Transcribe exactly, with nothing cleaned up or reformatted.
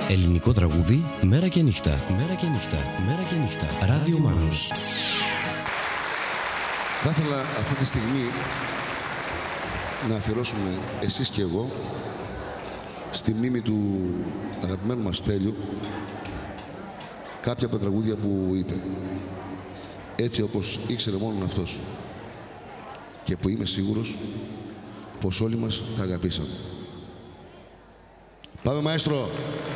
Ελληνικό τραγούδι, μέρα και νύχτα, μέρα και νύχτα, μέρα και νύχτα. Ράδιο Μάνος. Θα ήθελα αυτή τη στιγμή να αφιερώσουμε εσείς και εγώ στη μνήμη του αγαπημένου μας Στέλιου κάποια από τα τραγούδια που είπε. Έτσι όπως ήξερε μόνον αυτός. Και που είμαι σίγουρος πως όλοι μας τα αγαπήσαμε. Πάμε, μαέστρο!